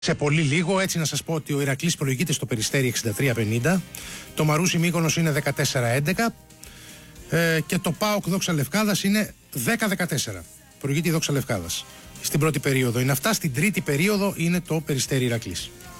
Σε πολύ λίγο, έτσι να σας πω ότι ο Ηρακλής προηγείται στο Περιστέρι 63-50, το Μαρούσι Μύκονος είναι 14-11 και το ΠΑΟΚ Δόξα Λευκάδας είναι 10-14. Προηγείται η Δόξα Λευκάδας στην πρώτη περίοδο. Είναι αυτά. Στην τρίτη περίοδο είναι το Περιστέρι Ηρακλής.